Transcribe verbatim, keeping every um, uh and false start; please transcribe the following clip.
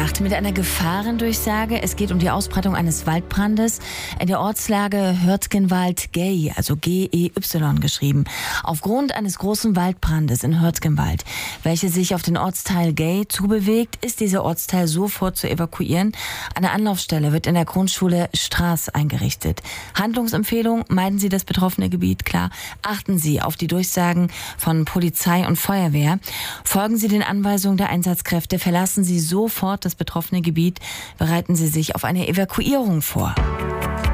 acht mit einer Gefahrendurchsage. Es geht um die Ausbreitung eines Waldbrandes in der Ortslage Hörtgenwald-Gey, also G E Y geschrieben. Aufgrund eines großen Waldbrandes in Hörtgenwald, welcher sich auf den Ortsteil Gey zubewegt, ist dieser Ortsteil sofort zu evakuieren. Eine Anlaufstelle wird in der Grundschule Straß eingerichtet. Handlungsempfehlung: meiden Sie das betroffene Gebiet, klar. Achten Sie auf die Durchsagen von Polizei und Feuerwehr. Folgen Sie den Anweisungen der Einsatzkräfte. Verlassen Sie sofort das betroffene Gebiet. Bereiten Sie sich auf eine Evakuierung vor.